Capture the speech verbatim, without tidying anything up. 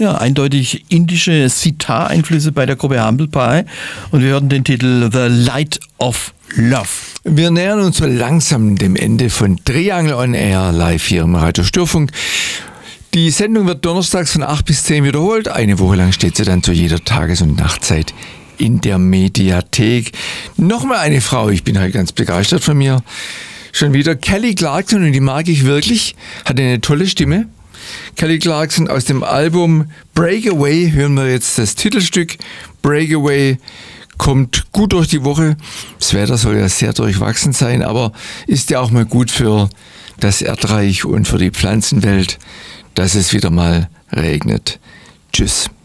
Ja, eindeutig indische Sitar-Einflüsse bei der Gruppe Humble Pie. Und wir hörten den Titel The Light of Love. Wir nähern uns so langsam dem Ende von Triangle on Air live hier im Radio Störfunk. Die Sendung wird donnerstags von acht bis zehn wiederholt. Eine Woche lang steht sie dann zu jeder Tages- und Nachtzeit in der Mediathek. Nochmal eine Frau, ich bin halt ganz begeistert von mir. Schon wieder Kelly Clarkson, und die mag ich wirklich. Hat eine tolle Stimme. Kelly Clarkson aus dem Album Breakaway hören wir jetzt das Titelstück. Breakaway kommt gut durch die Woche. Das Wetter soll ja sehr durchwachsen sein, aber ist ja auch mal gut für das Erdreich und für die Pflanzenwelt, dass es wieder mal regnet. Tschüss.